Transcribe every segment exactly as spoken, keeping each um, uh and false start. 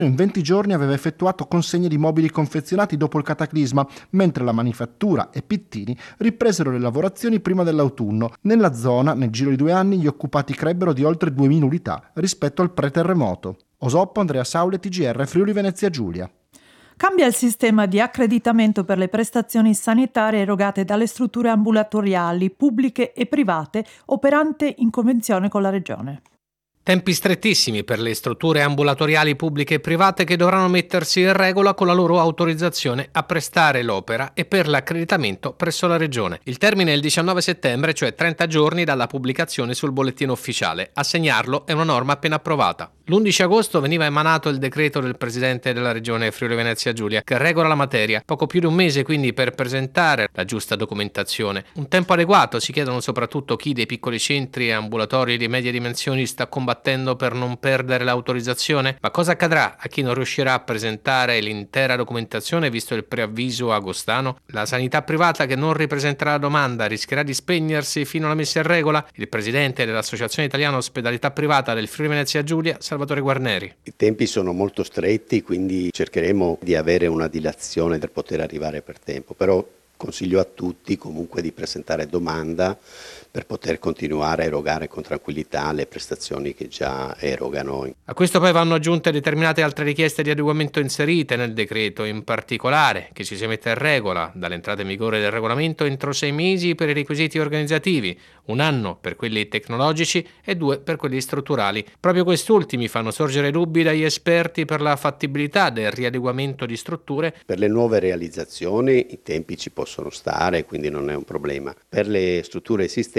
In venti giorni aveva effettuato consegne di mobili confezionati dopo il cataclisma, mentre la manifattura e Pittini ripresero le lavorazioni prima dell'autunno. Nella zona, nel giro di due anni, gli occupati crebbero di oltre duemila unità rispetto al pre-terremoto. Osoppo, Andrea Saule, T G R, Friuli Venezia Giulia. Cambia il sistema di accreditamento per le prestazioni sanitarie erogate dalle strutture ambulatoriali pubbliche e private operante in convenzione con la Regione. Tempi strettissimi per le strutture ambulatoriali pubbliche e private che dovranno mettersi in regola con la loro autorizzazione a prestare l'opera e per l'accreditamento presso la Regione. Il termine è il diciannove settembre, cioè trenta giorni dalla pubblicazione sul bollettino ufficiale. A segnarlo è una norma appena approvata. L'undici agosto veniva emanato il decreto del Presidente della Regione Friuli Venezia Giulia che regola la materia. Poco più di un mese quindi per presentare la giusta documentazione. Un tempo adeguato si chiedono soprattutto chi dei piccoli centri e ambulatori di medie dimensioni sta combattendo per non perdere l'autorizzazione. Ma cosa accadrà a chi non riuscirà a presentare l'intera documentazione visto il preavviso agostano? La sanità privata che non ripresenterà la domanda rischierà di spegnersi fino alla messa in regola? Il Presidente dell'Associazione Italiana Ospedalità Privata del Friuli Venezia Giulia, Salvatore Guarneri. I tempi sono molto stretti, quindi cercheremo di avere una dilazione per poter arrivare per tempo, però consiglio a tutti comunque di presentare domanda per poter continuare a erogare con tranquillità le prestazioni che già erogano. A questo poi vanno aggiunte determinate altre richieste di adeguamento inserite nel decreto, in particolare che ci si metta in regola dall'entrata in vigore del regolamento entro sei mesi per i requisiti organizzativi, un anno per quelli tecnologici e due per quelli strutturali. Proprio questi ultimi fanno sorgere dubbi dagli esperti per la fattibilità del riadeguamento di strutture. Per le nuove realizzazioni i tempi ci possono stare, quindi non è un problema. Per le strutture esistenti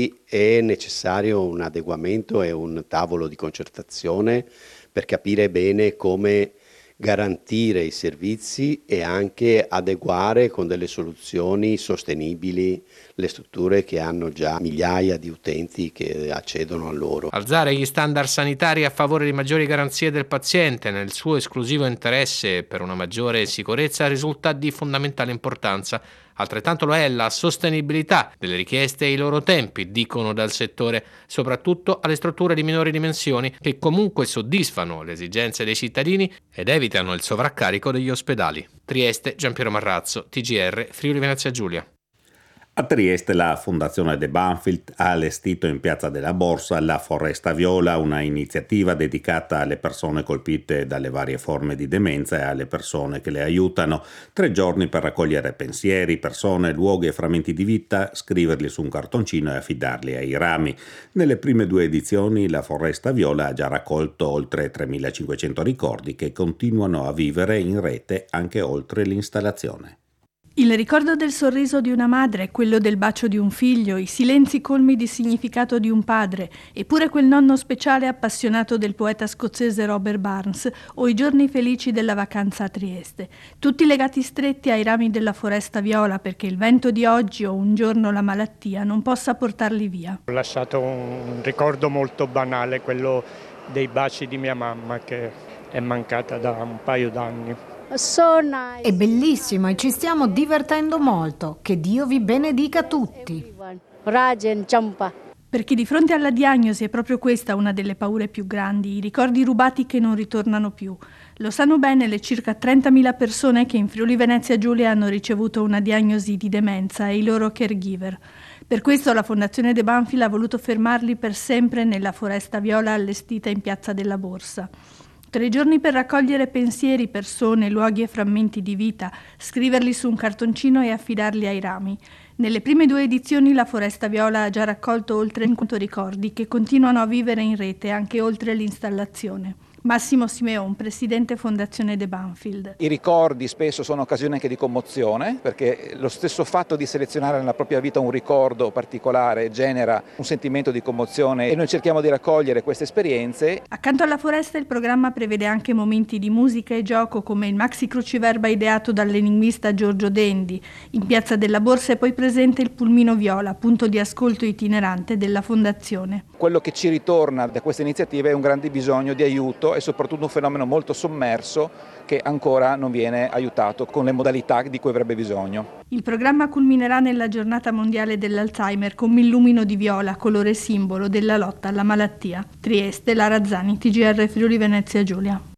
è necessario un adeguamento e un tavolo di concertazione per capire bene come garantire i servizi e anche adeguare con delle soluzioni sostenibili le strutture che hanno già migliaia di utenti che accedono a loro. Alzare gli standard sanitari a favore di maggiori garanzie del paziente nel suo esclusivo interesse per una maggiore sicurezza risulta di fondamentale importanza. Altrettanto lo è la sostenibilità delle richieste e i loro tempi, dicono dal settore, soprattutto alle strutture di minori dimensioni che comunque soddisfano le esigenze dei cittadini ed evitano il sovraccarico degli ospedali. Trieste, Giampiero Marrazzo, T G R, Friuli Venezia Giulia. A Trieste la Fondazione De Banfield ha allestito in Piazza della Borsa la Foresta Viola, una iniziativa dedicata alle persone colpite dalle varie forme di demenza e alle persone che le aiutano. Tre giorni per raccogliere pensieri, persone, luoghi e frammenti di vita, scriverli su un cartoncino e affidarli ai rami. Nelle prime due edizioni la Foresta Viola ha già raccolto oltre tremilacinquecento ricordi che continuano a vivere in rete anche oltre l'installazione. Il ricordo del sorriso di una madre, quello del bacio di un figlio, i silenzi colmi di significato di un padre, eppure quel nonno speciale appassionato del poeta scozzese Robert Burns, o i giorni felici della vacanza a Trieste, tutti legati stretti ai rami della Foresta Viola perché il vento di oggi o un giorno la malattia non possa portarli via. Ho lasciato un ricordo molto banale, quello dei baci di mia mamma che è mancata da un paio d'anni. È bellissimo e ci stiamo divertendo molto. Che Dio vi benedica tutti. Perché di fronte alla diagnosi è proprio questa una delle paure più grandi, i ricordi rubati che non ritornano più. Lo sanno bene le circa trentamila persone che in Friuli Venezia Giulia hanno ricevuto una diagnosi di demenza e i loro caregiver. Per questo la Fondazione De Banfield ha voluto fermarli per sempre nella Foresta Viola allestita in Piazza della Borsa. Tre giorni per raccogliere pensieri, persone, luoghi e frammenti di vita, scriverli su un cartoncino e affidarli ai rami. Nelle prime due edizioni la Foresta Viola ha già raccolto oltre cinquecento ricordi che continuano a vivere in rete anche oltre l'installazione. Massimo Simeon, presidente Fondazione De Banfield. I ricordi spesso sono occasione anche di commozione, perché lo stesso fatto di selezionare nella propria vita un ricordo particolare genera un sentimento di commozione e noi cerchiamo di raccogliere queste esperienze. Accanto alla foresta il programma prevede anche momenti di musica e gioco come il maxi cruciverba ideato dall'enigmista Giorgio Dendi. In Piazza della Borsa è poi presente il Pulmino Viola, punto di ascolto itinerante della Fondazione. Quello che ci ritorna da questa iniziativa è un grande bisogno di aiuto e soprattutto un fenomeno molto sommerso che ancora non viene aiutato con le modalità di cui avrebbe bisogno. Il programma culminerà nella giornata mondiale dell'Alzheimer con Millumino di viola, colore simbolo della lotta alla malattia. Trieste, Lara Zani, T G R Friuli Venezia Giulia.